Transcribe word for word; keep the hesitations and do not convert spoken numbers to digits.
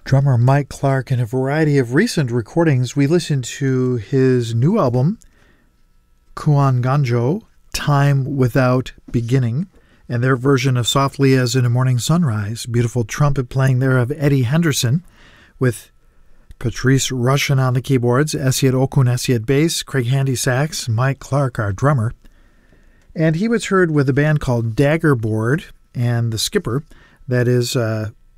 Drummer Mike Clark. In a variety of recent recordings, we listened to his new album, Kuan Ganjo, Time Without Beginning, and their version of Softly as in a Morning Sunrise. Beautiful trumpet playing there of Eddie Henderson, with Patrice Rushen on the keyboards, Esiet Okun Esiet bass, Craig Handy sax, Mike Clark, our drummer. And he was heard with a band called Daggerboard and The Skipper, that is uh,